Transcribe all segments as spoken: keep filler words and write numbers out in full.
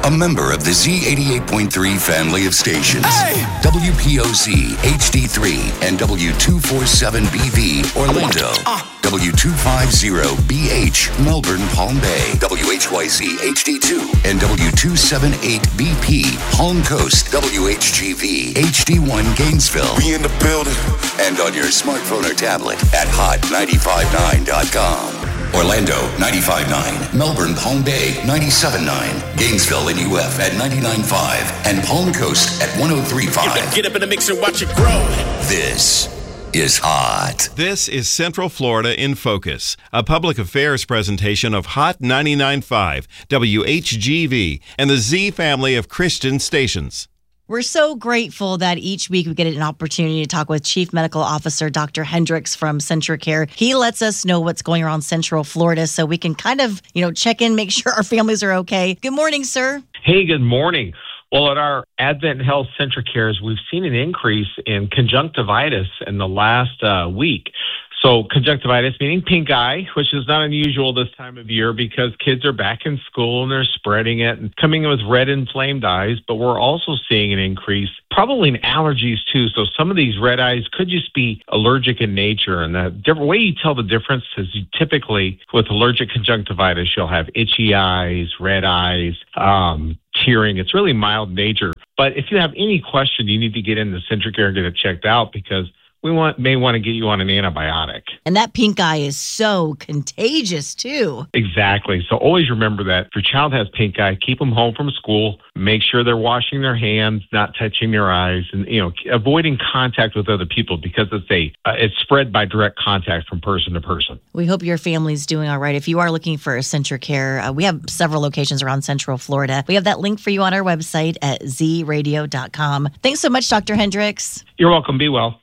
A member of the Z eighty-eight point three family of stations. Hey! W P O Z H D three and W two forty-seven B V Orlando. Uh. W two fifty B H Melbourne Palm Bay. W H Y Z H D two and W two seventy-eight B P Palm Coast. W H G V H D one Gainesville. We in the building. And on your smartphone or tablet at hot nine five nine dot com. Orlando ninety-five point nine, Melbourne Palm Bay ninety-seven point nine, Gainesville and U F at ninety-nine point five, and Palm Coast at one oh three point five. Get up in the mix and watch it grow. This is hot. This is Central Florida in Focus, a public affairs presentation of Hot ninety-nine point five, W H G V, and the Z family of Christian stations. We're so grateful that each week we get an opportunity to talk with Chief Medical Officer Doctor Hendricks from CentraCare. He lets us know what's going on in Central Florida so we can kind of, you know, check in, make sure our families are okay. Good morning, sir. Hey, good morning. Well, at our Advent Health CentraCares, we've seen an increase in conjunctivitis in the last uh, week. So conjunctivitis meaning pink eye, which is not unusual this time of year because kids are back in school and they're spreading it and coming in with red inflamed eyes. But we're also seeing an increase probably in allergies too. So some of these red eyes could just be allergic in nature. And the different way you tell the difference is you typically with allergic conjunctivitis, you'll have itchy eyes, red eyes, um, tearing. It's really mild nature. But if you have any question, you need to get into CentraCare and get it checked out because we want may want to get you on an antibiotic. And that pink eye is so contagious, too. Exactly. So always remember that if your child has pink eye, keep them home from school. Make sure they're washing their hands, not touching their eyes, and you know, avoiding contact with other people because it's a uh, it's spread by direct contact from person to person. We hope your family's doing all right. If you are looking for a CentraCare, uh, we have several locations around Central Florida. We have that link for you on our website at z radio dot com. Thanks so much, Doctor Hendricks. You're welcome. Be well.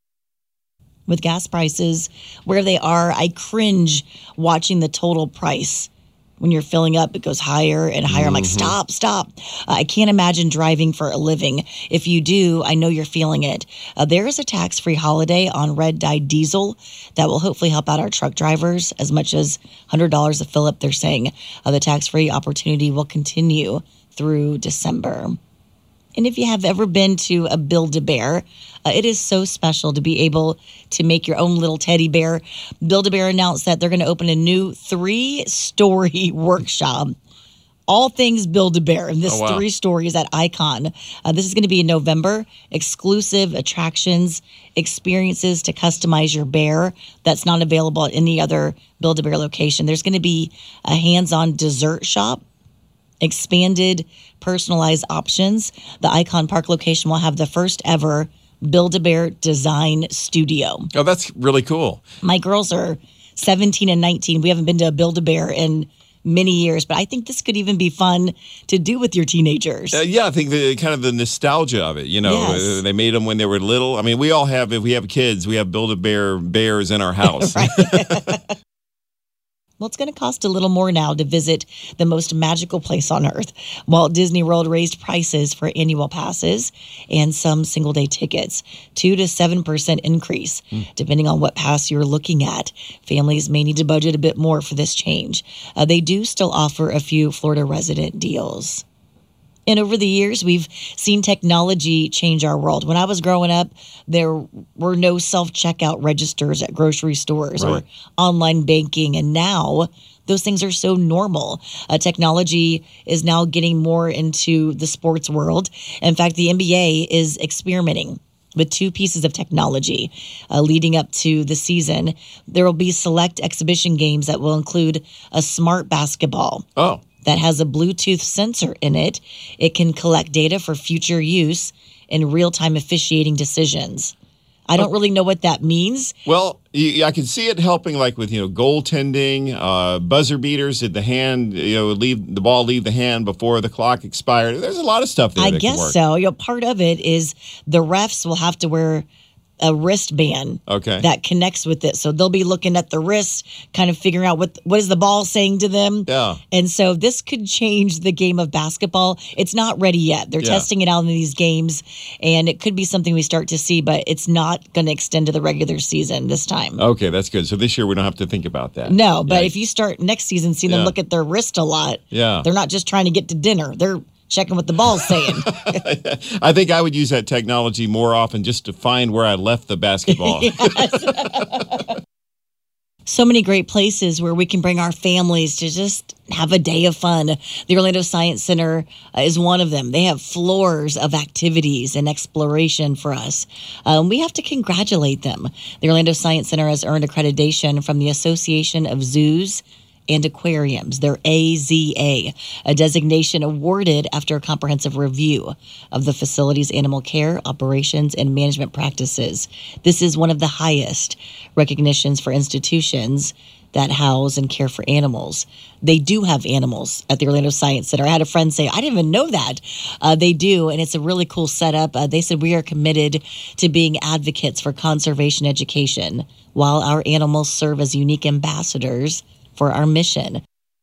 With gas prices where they are, I cringe watching the total price. When you're filling up, it goes higher and higher. Mm-hmm. I'm like, stop, stop. Uh, I can't imagine driving for a living. If you do, I know you're feeling it. Uh, there is a tax-free holiday on red dyed diesel that will hopefully help out our truck drivers as much as one hundred dollars a fill up, they're saying. Uh, the tax-free opportunity will continue through December. And if you have ever been to a Build-A-Bear, uh, it is so special to be able to make your own little teddy bear. Build-A-Bear announced that they're going to open a new three-story workshop. All things Build-A-Bear. And this oh, wow. three stories at Icon. Uh, this is going to be in November. Exclusive attractions, experiences to customize your bear. That's not available at any other Build-A-Bear location. There's going to be a hands-on dessert shop. Expanded personalized options. The Icon Park location will have the first ever Build-A-Bear design studio. Oh, that's really cool. My girls are seventeen and nineteen. We haven't been to a Build-A-Bear in many years, but I think this could even be fun to do with your teenagers. Uh, yeah, I think the kind of the nostalgia of it. You know, yes. uh, they made them when they were little. I mean, we all have, if we have kids, we have Build-A-Bear bears in our house. Well, it's going to cost a little more now to visit the most magical place on earth. Walt Disney World raised prices for annual passes and some single-day tickets. two to seven percent increase, mm. depending on what pass you're looking at. Families may need to budget a bit more for this change. Uh, they do still offer a few Florida resident deals. And over the years, we've seen technology change our world. When I was growing up, there were no self-checkout registers at grocery stores right. or online banking. And now those things are so normal. Uh, technology is now getting more into the sports world. In fact, the N B A is experimenting with two pieces of technology uh, leading up to the season. There will be select exhibition games that will include a smart basketball. Oh. That has a Bluetooth sensor in it. It can collect data for future use in real-time officiating decisions. I don't really know what that means. Well, I can see it helping, like with you know goaltending, uh, buzzer beaters. Did the hand you know leave the ball leave the hand before the clock expired? There's a lot of stuff there. I that guess can work. so. You know, part of it is the refs will have to wear a wristband okay. that connects with it. So they'll be looking at the wrist, kind of figuring out what what is the ball saying to them. Yeah. And so this could change the game of basketball. It's not ready yet. They're yeah. testing it out in these games, and it could be something we start to see, but it's not going to extend to the regular season this time. Okay, that's good. So this year we don't have to think about that. No, but yeah. if you start next season seeing them yeah. look at their wrist a lot, yeah. they're not just trying to get to dinner. They're checking what the ball's saying. I think I would use that technology more often just to find where I left the basketball. So many great places where we can bring our families to just have a day of fun. The Orlando Science Center uh, is one of them. They have floors of activities and exploration for us. Um, we have to congratulate them. The Orlando Science Center has earned accreditation from the Association of Zoos and Aquariums, their A Z A, a designation awarded after a comprehensive review of the facility's animal care, operations, and management practices. This is one of the highest recognitions for institutions that house and care for animals. They do have animals at the Orlando Science Center. I had a friend say, I didn't even know that. Uh, they do, and it's a really cool setup. Uh, they said, we are committed to being advocates for conservation education while our animals serve as unique ambassadors for our mission.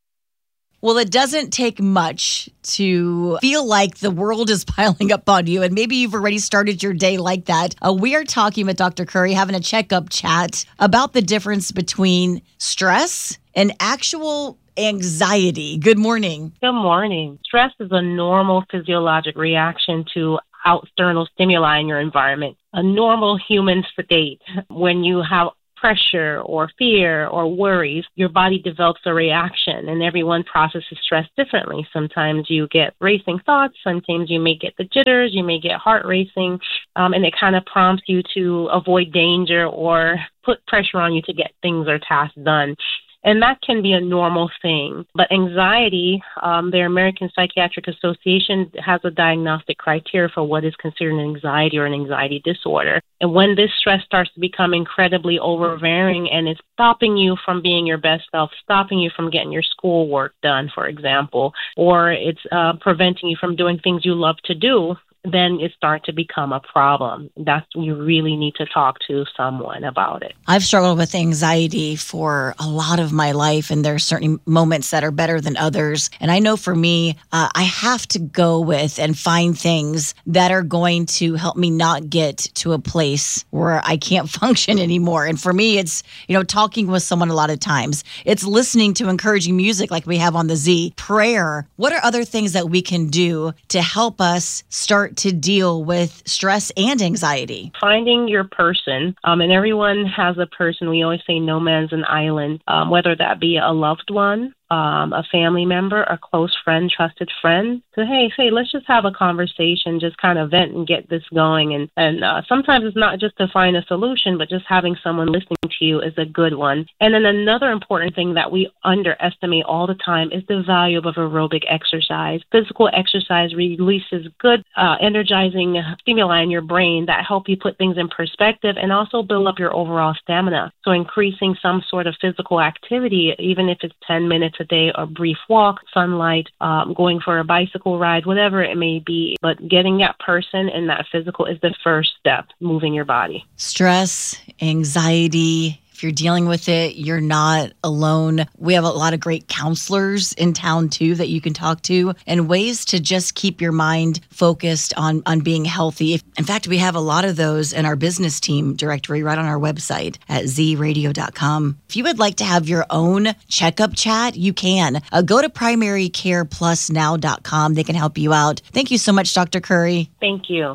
Well, it doesn't take much to feel like the world is piling up on you, and maybe you've already started your day like that. Uh, we are talking with Doctor Curry, having a checkup chat about the difference between stress and actual anxiety. Good morning. Good morning. Stress is a normal physiologic reaction to external stimuli in your environment, a normal human state. When you have pressure or fear or worries, your body develops a reaction, and everyone processes stress differently. Sometimes you get racing thoughts, sometimes you may get the jitters, you may get heart racing, um, and it kind of prompts you to avoid danger or put pressure on you to get things or tasks done. And that can be a normal thing. But anxiety, um, the American Psychiatric Association has a diagnostic criteria for what is considered an anxiety or an anxiety disorder. And when this stress starts to become incredibly overbearing and it's stopping you from being your best self, stopping you from getting your schoolwork done, for example, or it's uh, preventing you from doing things you love to do, then it starts to become a problem. That's when you really need to talk to someone about it. I've struggled with anxiety for a lot of my life, and there are certain moments that are better than others. And I know for me, uh, I have to go with and find things that are going to help me not get to a place where I can't function anymore. And for me, it's, you know, talking with someone a lot of times. It's listening to encouraging music like we have on the Z, prayer. What are other things that we can do to help us start to deal with stress and anxiety? Finding your person, um, and everyone has a person. We always say no man's an island, um, whether that be a loved one, um, a family member, a close friend, trusted friend. So, hey, say, let's just have a conversation, just kind of vent and get this going. And, and uh, sometimes it's not just to find a solution, but just having someone listening to you is a good one. And then another important thing that we underestimate all the time is the value of aerobic exercise. Physical exercise releases good, uh, energizing stimuli in your brain that help you put things in perspective and also build up your overall stamina. So increasing some sort of physical activity, even if it's ten minutes a day, a brief walk, sunlight, um, going for a bicycle ride, whatever it may be. But getting that person and that physical is the first step, moving your body. Stress, anxiety. If you're dealing with it, you're not alone. We have a lot of great counselors in town, too, that you can talk to, and ways to just keep your mind focused on, on being healthy. In fact, we have a lot of those in our business team directory right on our website at z radio dot com. If you would like to have your own checkup chat, you can. Uh, go to primary care plus now dot com. They can help you out. Thank you so much, Doctor Curry. Thank you.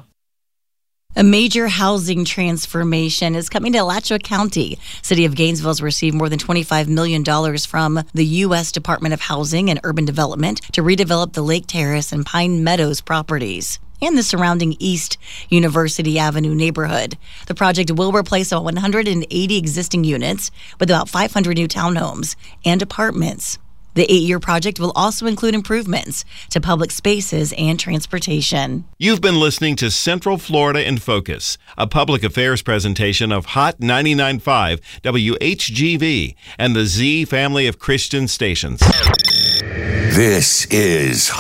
A major housing transformation is coming to Alachua County. City of Gainesville has received more than twenty-five million dollars from the U S Department of Housing and Urban Development to redevelop the Lake Terrace and Pine Meadows properties and the surrounding East University Avenue neighborhood. The project will replace about one hundred eighty existing units with about five hundred new townhomes and apartments. The eight-year project will also include improvements to public spaces and transportation. You've been listening to Central Florida in Focus, a public affairs presentation of Hot ninety-nine point five W H G V and the Z family of Christian stations. This is